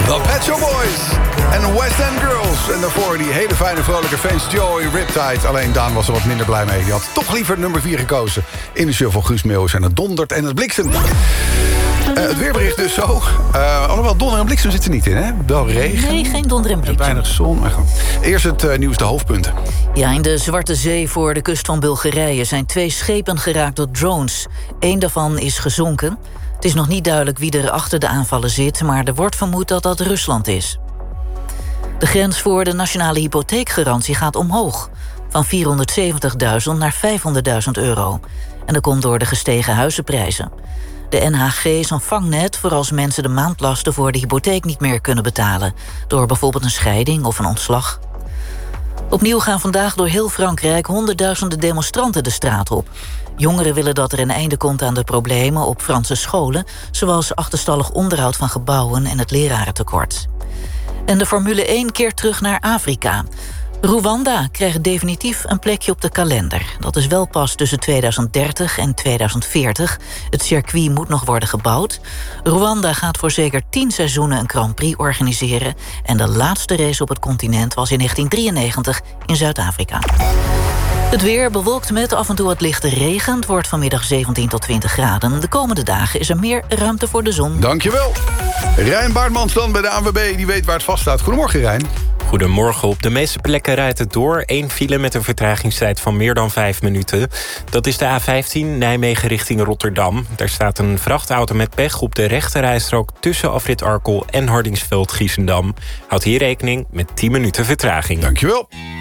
The Pet Shop Boys en West End Girls. En daarvoor die hele fijne vrolijke fans Joey Riptide. Alleen Daan was er wat minder blij mee. Die had toch liever nummer 4 gekozen in de show van Guus Meeuwis. En het dondert en het bliksemt. Het weerbericht dus zo. Alhoewel, donder en bliksem zit er niet in, hè? Wel regen. Nee, geen donder en bliksem. Weinig zon. Maar goed. Eerst het nieuws, de hoofdpunten. Ja, in de Zwarte Zee voor de kust van Bulgarije zijn 2 schepen geraakt door drones. 1 daarvan is gezonken. Het is nog niet duidelijk wie er achter de aanvallen zit, maar er wordt vermoed dat dat Rusland is. De grens voor de nationale hypotheekgarantie gaat omhoog. Van 470.000 naar 500.000 euro. En dat komt door de gestegen huizenprijzen. De NHG is een vangnet voor als mensen de maandlasten voor de hypotheek niet meer kunnen betalen. Door bijvoorbeeld een scheiding of een ontslag. Opnieuw gaan vandaag door heel Frankrijk honderdduizenden demonstranten de straat op. Jongeren willen dat er een einde komt aan de problemen op Franse scholen, zoals achterstallig onderhoud van gebouwen en het lerarentekort. En de Formule 1 keert terug naar Afrika. Rwanda krijgt definitief een plekje op de kalender. Dat is wel pas tussen 2030 en 2040. Het circuit moet nog worden gebouwd. Rwanda gaat voor zeker 10 seizoenen een Grand Prix organiseren. En de laatste race op het continent was in 1993 in Zuid-Afrika. Het weer bewolkt met af en toe wat lichte regen. Het wordt vanmiddag 17 tot 20 graden. De komende dagen is er meer ruimte voor de zon. Dankjewel. Rijn Baartmans dan bij de ANWB, die weet waar het vast staat. Goedemorgen, Rijn. Goedemorgen. Op de meeste plekken rijdt het door. 1 file met een vertragingstijd van meer dan 5 minuten. Dat is de A15 Nijmegen richting Rotterdam. Daar staat een vrachtauto met pech op de rechterrijstrook tussen afrit Arkel en Hardingsveld-Giessendam. Houd hier rekening met 10 minuten vertraging. Dankjewel.